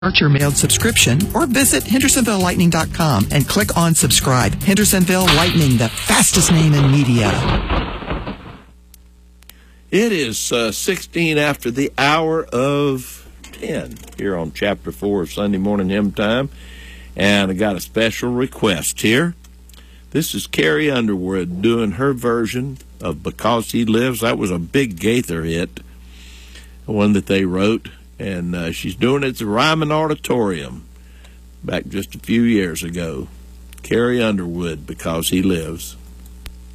Start your mailed subscription or visit HendersonvilleLightning.com and click on subscribe. Hendersonville Lightning, the fastest name in media. It is 16 after the hour of 10 here on Chapter 4 of Sunday Morning Hymn Time. And I got a special request here. This is Carrie Underwood doing her version of Because He Lives. That was a big Gaither hit, one that they wrote. And she's doing it at the Ryman Auditorium back just a few years ago. Carrie Underwood, Because He Lives.